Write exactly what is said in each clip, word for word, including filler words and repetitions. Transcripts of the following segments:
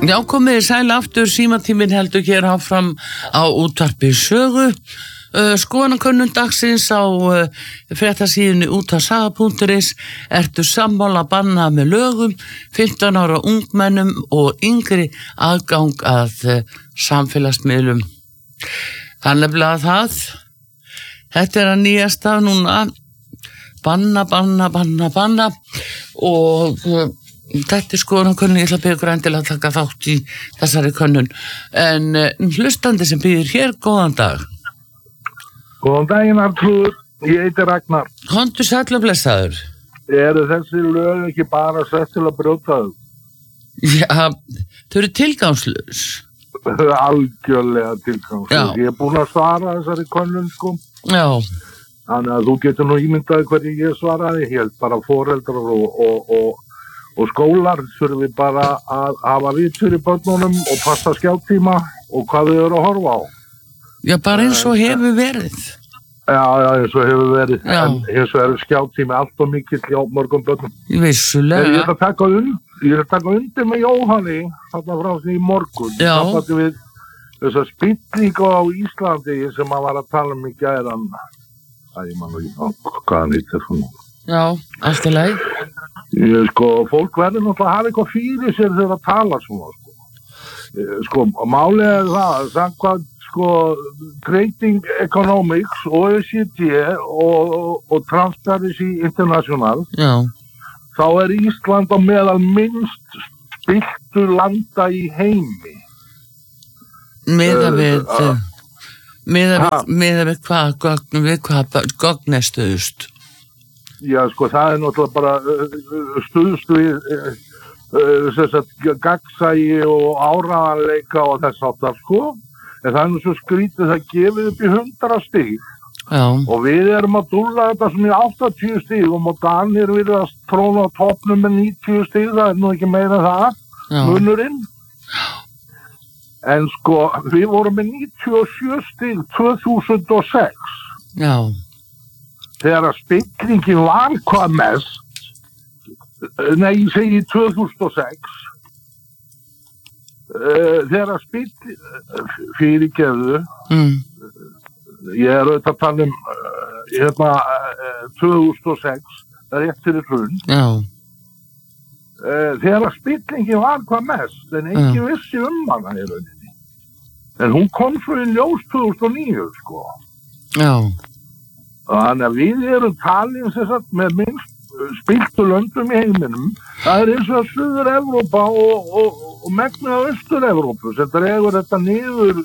Já, komið sæl aftur, símatíminn heldur hér áfram á útvarpi sögu. Uh, Skoðanakönnun dagsins á uh, fréttasíðunni útvarpssaga punktur is. Ertu sammála banna með lögum, fimmtán ára ungmennum og yngri aðgang að uh, samfélagsmiðlum. Það er nefnilega það. Þetta er að nýjasta núna. Banna, banna, banna, banna og... Uh, Þetta er skoðanakönnun, ég ætla að byrja ykkur endilega að taka þátt í þessari könnun. En uh, hlustandi sem býður hér, góðan dag. Góðan daginn, Artur. Ég heiti Ragnar. Komdu sæll og blessaður. Eru þessi lög ekki bara sett til að brjóta þau? Já, þau eru tilgangslaus. Algjörlega tilgangslaus. Já. Ég er búin að svara þessari könnun, sko. Já. Þannig að þú getur nú ímyndaði hvernig ég svaraði. Ég held bara foreldrar og... og, og Og skólar þurfum við bara að hafa vit fyrir börnunum og passa skjáttíma og hvað þau eru að horfa á. Já, bara eins og hefur verið. Já, já, eins og hefur verið. Já. En eins og eru skjáttími allt og mikill hjá mörgum börnum. Vissulega. Ég er að taka undir, ég er að taka undir með Jóhanni, þarna frá því í morgun. Já. Það við þessa spillingu á Íslandi sem maður var að tala um í gæran. Æ, ég man ekki, hvað hann heitir svona. Já, allt í lagi. Ég, sko, fólk verður náttúrulega að hafa eitthvað fyrir sér þegar að tala svona, sko. Ég, sko, málið er það, samkvæmt, sko, Trading Economics, O E C D og, og Transparency International, Já. þá er Ísland á meðal minnst spilltu landa í heimi. Miða Uh, við, uh, uh, miða ha. við, miða við hvað, gögn, við hvað gognestuðust. Já, sko, það er náttúrulega bara uh, stuðst við uh, uh, þess að gagnsæi og áræðanleika og þess áttar, sko. En það er nú svo skrítið það gefið upp í hundra stig. Já. Og við erum að dúlla þetta sem í áttatíu stigum og Danir við að tróna á toppnum með níutíu stig, það er nú ekki meira það, Já. munurinn. En sko, við vorum með níutíu og sjö stig tvö þúsund og sex. Já. Þegar að spillingin var hvað mest, nei, ég segi tvö þúsund og sex, uh, þegar að spillingin, fyrirgefðu, Mm. ég er auðvitað að tala um uh, hérna, uh, tvö þúsund og sex, rétt fyrir hrun, Já. uh, þegar að spillingin var hvað mest, en ekki mm. vissi um hana í rauninni. En hún kom svo í ljós tvö þúsund og níu, sko. Já. Þannig að við erum talin sem sagt með minnst spilltu löndum í heiminum. Það er eins og Suður-Evrópa og, og, og megnið af Austur-Evrópu sem dregur þetta niður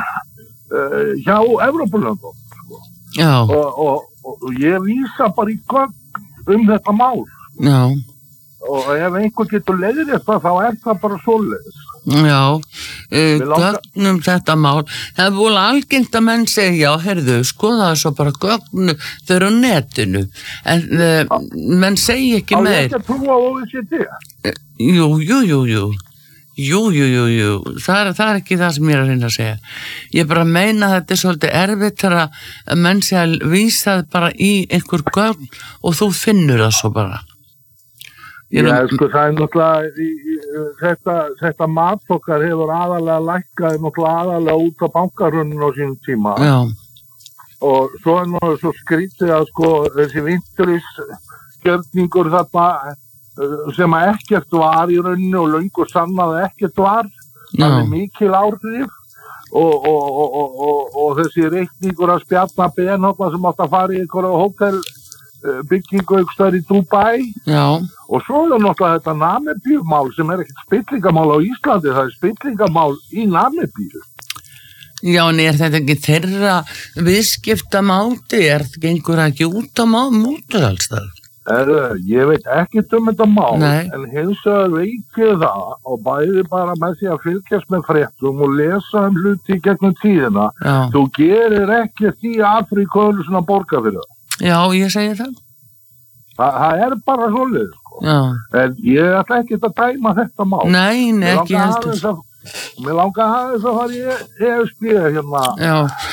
uh, hjá Evrópulöndum. Sko. Já. Og, og, og ég vísa bara í gögn um þetta mál. Já. Og ef einhver getur leiðrétt það, þá er það bara svoleiðis. Já, uh, gögnum þetta mál. Það er búin algengt að menn segja, já, heyrðu, skoða það svo bara gögnu, þau eru á netinu. En uh, menn segja ekki Á meir. ég ekki að trúa á O E C D? Uh, jú, jú, jú, jú. Jú, jú, jú, jú. Það er, það er ekki það sem ég er að reyna að segja. Ég bara meina að þetta er svolítið erfitt þegar að menn segja að vísa það bara í einhver gögn og þú finnur það svo bara. Já, sko, það er náttúrulega, í, í, þetta, þetta mat okkar hefur aðalega lækkað, náttúrulega aðalega út á bankarunum á sínum tíma. Já. Og svo er náttúrulega svo skrítið að, sko, þessi vinturisgjörningur þarna sem að ekkert var í rauninni og löngu sannaði ekkert var, það er mikil áhrif og, og, og, og, og, og þessi reikningur að spjalla benhópa sem átt að fara í einhverju hótel byggingu einhverstaðar í Dubai. Já. Og svo er náttúrulega þetta Namibíumál sem er ekkert spillingamál á Íslandi, það er spillingamál í Namibíu. Já, en er þetta ekki þeirra viðskiptamáti, er þetta gengur ekki út á mútur alls það? Er, ég veit ekki um þetta mál, Nei. En hins vegar veit ég það og bæði bara með því að fylgjast með fréttum og lesa um hluti í gegnum tíðina. Já. Þú gerir ekki því Afríku svona borga fyrir það. Já, ég segi það. Þa, það er bara svolítið, sko. Já. En ég ætla ekki að dæma þetta mál. Nei, nei, ekki heldur. Mér langar aðeins að fara í E S B hérna. Já,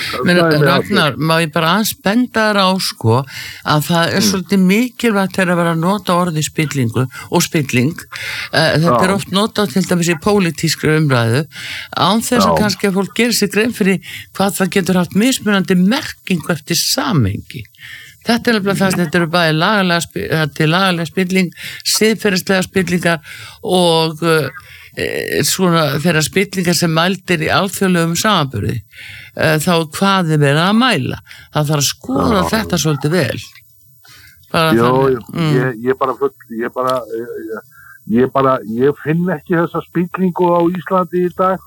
Men Ragnar, má ég bara aðeins benda þér á sko að það er svolítið mikilvægt þegar að vera að nota orði spillingu og spilling. Uh, þetta Já. er oft notað til dæmis í pólitískri umræðu án þess að kannski að fólk gerir sig grein fyrir hvað það getur haft mismunandi merkingu eftir samhengi. Þetta er nefnilega það sem þetta eru bæði lagalega, til lagalega spilling, siðferðislega spillingar og uh, e, svona þeirra spillingar sem mældir í alþjóðlegum samanburði. E, þá hvað er verið að mæla. Það þarf að skoða Já. þetta svolítið vel. Bara Jó, þannig, mm. ég, ég bara, ég bara, ég, ég bara, ég finn ekki þessa spillingu á Íslandi í dag.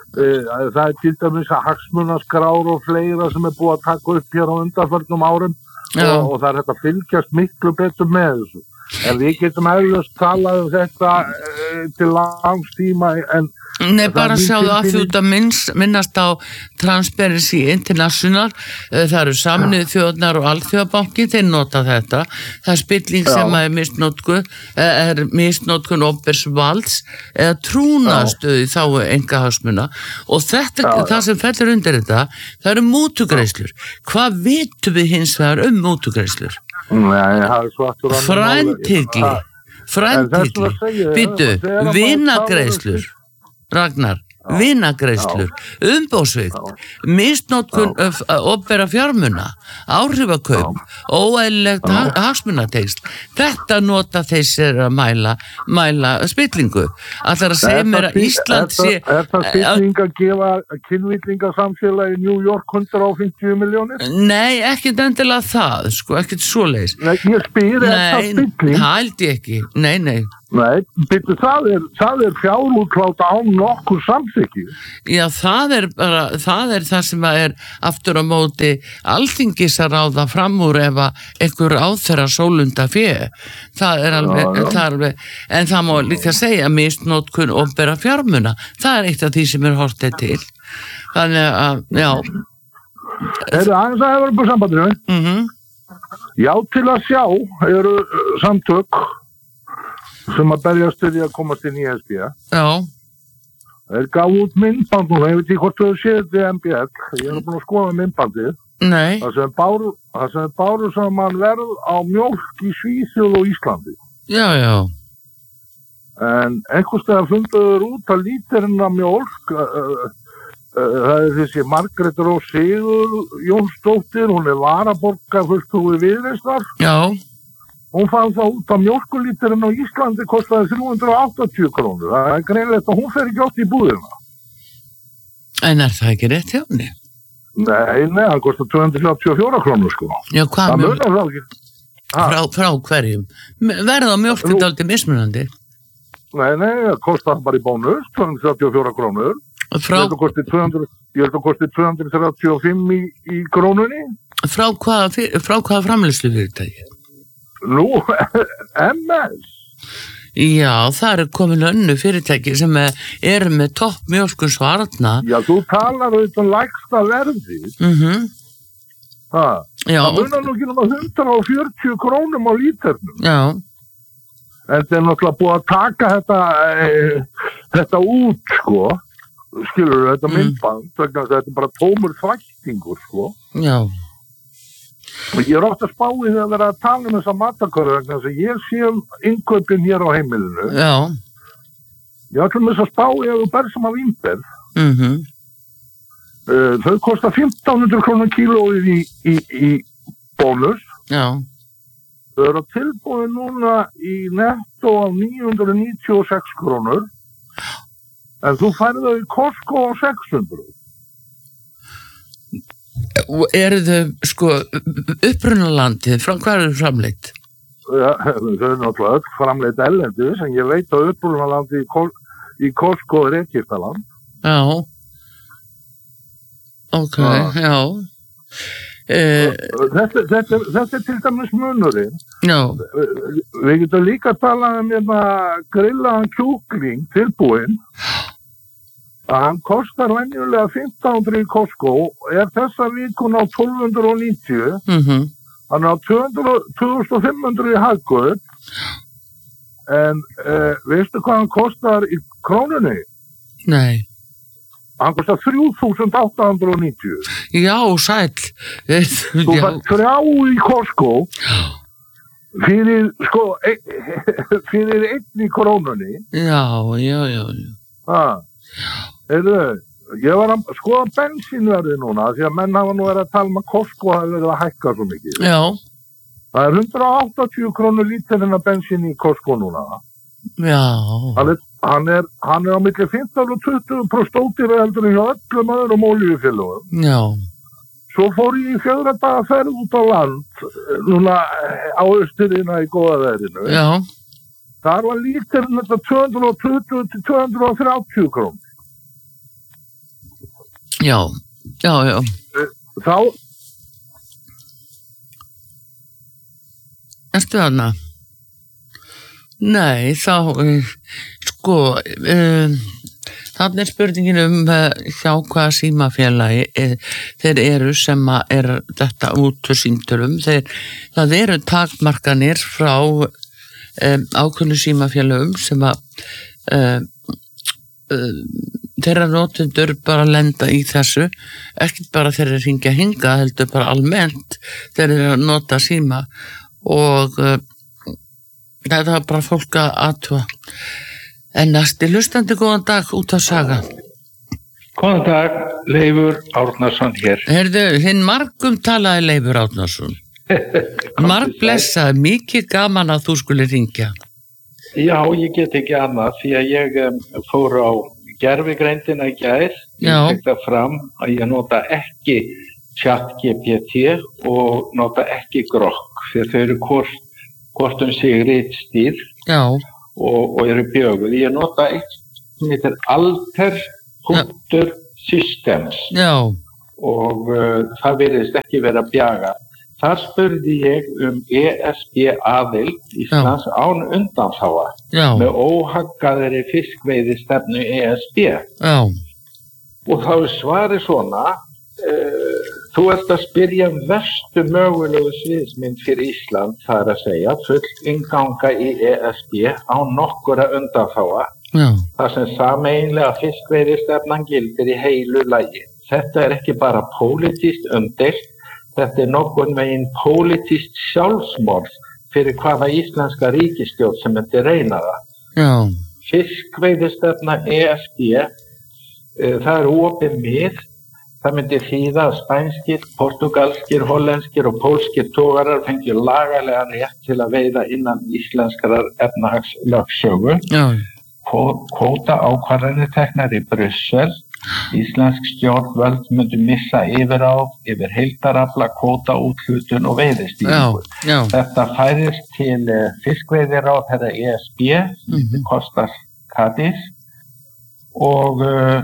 Það er til dæmis að hagsmunaskrár og fleira sem er búið að taka upp hér á undanförnum árum. Og, og það er þetta að fylgjast miklu betur með þessu. En við getum eflaust talað um þetta e, til langs tíma en Nei, bara sjáðu að þú út að minnast á Transparency International, það eru Sameinuðu þjóðirnar og Alþjóðabanki, þeir nota þetta. Það er spilling Já. sem er misnotkun, er misnotkun opinbers valds eða trúnaðarstöðu þá engahagsmuna og þetta, Já. það sem fellur undir þetta, það eru mútugreiðslur. Hvað vitum við hins vegar um mútugreiðslur? Nei, það er svartur annað. Fræntigli, fræntigli, býtu, vinagreiðslur. Ragnar, vinagreiðslur, umbóðsvigt, misnotkun opinberra fjármuna, áhrifakaup, óeðlilegt hagsmunatengsl. Þetta nota þeir að mæla, mæla spillingu. Ætlar að segja mér að Ísland sé... Er það spilling að gefa kynvillingasamfélagi í New York hundrað fimmtíu milljónir? Nei, ekkert endilega það, sko, ekkert svoleiðis. Nei, ég spyr, er það spilling? Nei, það held ég ekki, nei, nei. Nei, byrju, það er, það er fjárútklátt án nokkur samþykki. Já, það er bara, það er það sem er aftur á móti alþingis að ráða fram úr ef að einhver áþera sólunda fjö. Það er alveg, já, já. Það er alveg, en það má líka segja misnotkun opinberra fjármuna. Það er eitt af því sem er hortið til. Þannig að, já. Er það aðeins að hefur upp á sambandinu? Mhm. Já, til að sjá eru samtök sem að berjast til því að komast inn í E S B. Já. Þeir gaf út myndband og ég veit ekki hvort þau séð þetta í M B L. Ég er búin að skoða myndbandið. Nei. Það sem báru, það sem báru saman verð á mjólk í Svíþjóð og Íslandi. Já, já. En einhvers vegar funduður út að lítirinn af mjólk, uh, uh, uh, það er þessi Margrét Rós Sigurjónsdóttir, hún er varaborgarfulltrúi Viðreisnar. Já. Hún fann það út að mjólkurlíturinn á Íslandi kostaði þrjú hundruð áttatíu krónur. Það er greinlegt að hún fer ekki átt í búðina. En er það ekki rétt hjá henni? Nei, nei, það kostar tvö hundruð þrjátíu og fjórar krónur sko. Já, hvað það mjólk? Það munar það ekki. Frá, frá hverjum? Verða á mjólk er dálítið mismunandi? Nei, nei, það kostar bara í bónus, tvö hundruð þrjátíu og fjórar krónur. Frá... Ég held að kosti tvö hundruð, ég held að kosti tvö hundruð þrjátíu og fimm í, í krónunni. Frá hvaða, frá hvaða framleiðslu fyrirtæki? Nú, M S. Já, það er komin önnu fyrirtæki sem er með topp mjólkur svarna. Já, þú talar auðvitað um lægsta verði. Mhm. Það. Já. Það munar nú ekki um að hundrað fjörutíu krónum á líternum. Já. En þetta er náttúrulega búið að taka þetta, e, þetta út, sko. Skilur þú, þetta mm. myndband, þetta er bara tómur þvættingur, sko. Já. Og ég er ofta að spá í því að vera að tala um þessa matarkörðu vegna þess að ég sé um innkaupin hér á heimilinu. Já. Ég ætlum þess að spá í að þú berð sem að vínberð. Mhm. Uh, þau kosta fimmtán hundruð krónur kílóið í, í, í bónus. Já. Þau eru tilbúið núna í netto af níu hundruð níutíu og sex krónur. En þú færði þau í Costco á sex hundruð. Eru þau, sko, upprunalandið, frá hvað eru framleitt? Ja, þau eru náttúrulega öll framleitt erlendis, en ég veit að upprunalandið í, í Costco er Egyptaland. Já. Ok, ja. Já. Eh, þetta, þetta, þetta er til dæmis munurinn. Já. Við getum líka að tala um hérna grillaðan kjúkling tilbúinn. Að hann kostar venjulega fimmtán hundruð í Costco, er þessa vikun á tólf hundruð níutíu, mm-hmm. hann er á tvö þúsund fimm hundruð í Hagkaup, en uh, veistu hvað hann kostar í krónunni? Nei. hann kostar þrjú þúsund átta hundruð og níutíu. Já, sæll. Þú fær þrjá í Costco fyrir, sko, e fyrir einn í krónunni. Já, já, já. Það, heyrðu, ég var að skoða bensínverði núna, því að menn hafa nú verið að tala um að Costco hafi verið að hækka svo mikið. Já. Það er hundrað og áttatíu krónur líterinn af bensín í Costco núna. Já. Hann er, hann er, hann er á milli fimmtán og tuttugu prósent ódýrari heldur en hjá öllum öðrum olíufélögum. Já. Svo fór ég í fjögra daga ferð út á land, núna á austurina í góða veðrinu. Já. Þar var líterinn þetta tvö hundruð og tuttugu til tvö hundruð og þrjátíu krónur. Já, já, já. Þá... Ertu þarna? Nei, þá, sko, um, þannig er spurningin um uh, hjá hvaða símafélagi e, þeir eru sem að er þetta út úr símtölum. Þeir, það eru takmarkanir frá um, ákveðnu símafélagum sem að um, um, þeirra notendur bara lenda í þessu, ekki bara þeir eru hringja hinga, heldur bara almennt þeir eru að nota síma og uh, þetta var bara fólk að aðtúa. En næsti hlustandi, góðan dag, út af Saga. Góðan dag, Leifur Árnason hér. Heyrðu, hinn margum talaði Leifur Árnason. Marg blessaði, mikið gaman að þú skulle hringja. Já, ég get ekki annað því að ég um, fór á gervigreindina í gær. Já. Ég tek það fram að ég nota ekki ChatGPT og nota ekki Grok fyrir þau eru hvort hvort um sig ritstíl og, og eru bjöguð. Ég nota eitt sem heitir alter.systems og uh, það virðist ekki vera að bjaga. Þar spurði ég um E S B aðild Íslands Já. Án undanþága með óhaggaðri fiskveiðistefnu E S B. Já. Og þá er svarið svona uh, þú ert að spyrja um verstu mögulegu sviðsmynd fyrir Ísland, það er að segja full innganga í E S B á nokkura undanþága þar sem sameiginlega fiskveiðistefnan gildir í heilu lagi. Þetta er ekki bara pólitískt umdeilt, þetta er nokkurn veginn pólitískt sjálfsmorð fyrir hvaða íslenska ríkisstjórn sem myndi reyna það. Já. Fiskveiðistefna E S B, uh, það er opið mið. Það myndi þýða að spænskir, portugalskir, hollenskir og pólskir togarar fengju lagalega rétt til að veiða innan íslenskrar efnahagslögsögu. Kvóta ákvarðanir teknar í Brussel. Íslensk stjórnvöld myndu missa yfiráð yfir heildarafla, kvótaúthlutun og veiðistýringu. Þetta færist til fiskveiðiráðherra E S B, mm-hmm. Kostas Kadis og uh,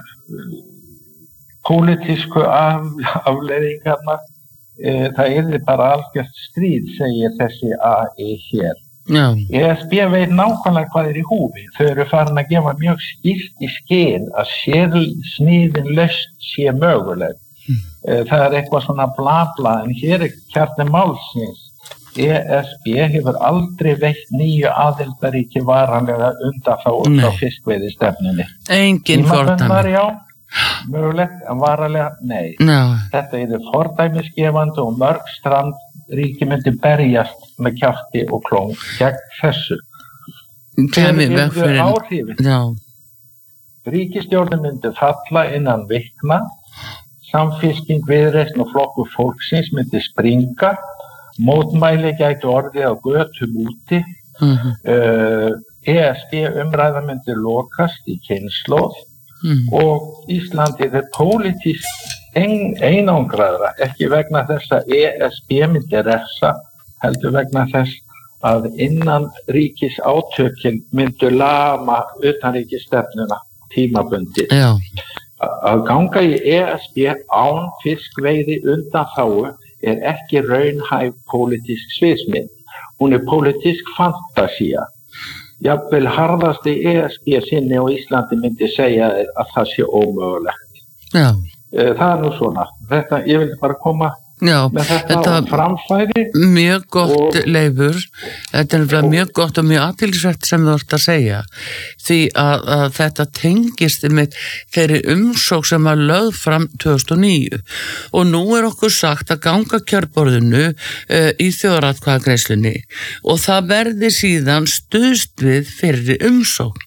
pólitísku af, afleiðingarnar, e, það yrði bara algjört stríð, segir þessi A I hér. Já. E S B veit nákvæmlega hvað er í húfi. Þau eru farin að gefa mjög skýrt í skyn að sérsniðin lausn sé möguleg. Mm. E, það er eitthvað svona bla bla, en hér er kjarni málsins. E S B hefur aldrei veitt nýju aðildaríki varanlega undanþágu frá fiskveiðistefnunni. Engin fordæmi. Mögulegt, en varalega, nei. No. Þetta er fordæmisgefandi og mörg strandríki myndi berjast með kjafti og klóm gegn þessu. Hver er áhrifin? Já. Ríkisstjórnin myndi falla innan vikna, samfylking, Viðreisn og Flokkur fólksins myndi springa, mótmæli gætu orðið á götum úti, mm-hmm. uh, E S B umræða myndi lokast í kynslóð, Mm. og Íslandi er pólitískt ein, einangraðra, ekki vegna þess að E S B myndi refsa, heldur vegna þess að innan ríkis átökin myndu lama utanríkisstefnuna tímabundið. Já. Að ganga í E S B án fiskveiði undanþágu er ekki raunhæf pólitísk sviðsmynd. Hún er pólitísk fantasía. Jafnvel harðasti E S B sinni á Íslandi myndi segja að það sé ómögulegt. Já. Það er nú svona. Þetta, ég vildi bara koma Já, með þetta, þetta framfæri. Mjög gott, og, Leifur, þetta er og, mjög gott og mjög athyglisvert sem þú ert að segja, því að, að þetta tengist með þeirri umsókn sem var lögð fram tvö þúsund og níu og nú er okkur sagt að ganga kjörborðinu uh, í þjóðaratkvæðagreiðslunni og það verði síðan stuðst við fyrri umsókn.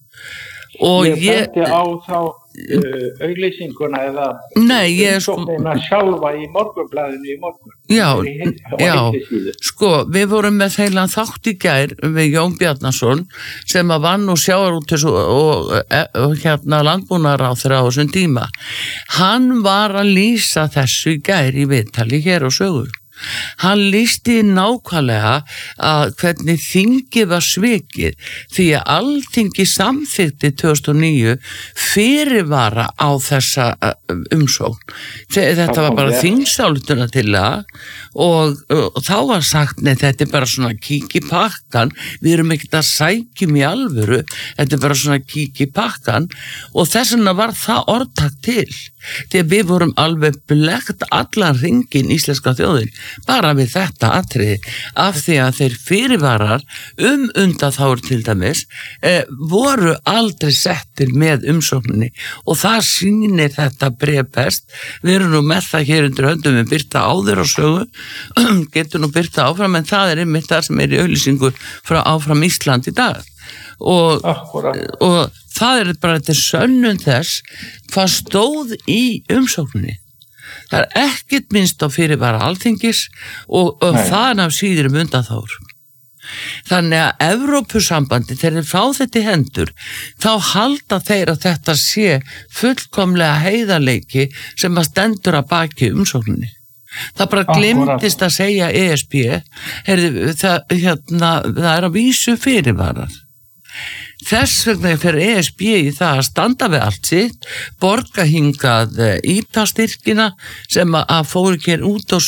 Og ég bendi á þá uh, auglýsinguna eða Nei, ég sko sjálfa í morgunblaðinu í morgun. Já, í, já, sko, við vorum með heilan þátt í gær við Jón Bjarnason sem að vann og sjávarútvegs og, og, og, og hérna landbúnaðarráðherra á þessum tíma. Hann var að lýsa þessu í gær í viðtali hér á Sögu. Hann lýsti nákvæmlega að hvernig þingið var svikið því að Alþingi samþykkti tvö þúsund og níu fyrirvara á þessa umsókn. Þetta var bara þingsálykunartillaga og, og þá var sagt, nei, þetta er bara svona kík í pakkan, við erum ekkert að sækjum í alvöru, þetta er bara svona kík í pakkan og þess vegna var það orðtak til. Því að við vorum alveg blekt allan hringin íslenska þjóðin bara við þetta atriði af því að þeir fyrirvarar um undanþágur til dæmis eh, voru aldrei settir með umsókninni og það sýnir þetta bréf best. Við erum nú með það hér undir höndum við Birta áður á Sögu getur nú Birta áfram en það er einmitt það sem er í auglýsingu frá Áfram Ísland í dag og, og það er bara þetta sönnun þess hvað stóð í umsókninni. Það er ekkert minnst á fyrirvara Alþingis og, og það af síður um undanþágur. Þannig að Evrópusambandi þegar þeir fá þetta í hendur þá halda þeir að þetta sé fullkomlega heiðarleiki sem að stendur að baki umsókninni. Það bara glemtist að segja E S B heyrðu, það, hérna, það er að vísu fyrirvarar. Þess vegna fyrir E S B í það að standa við allt sitt, borga hingað í P A styrkina sem að fóru hér út á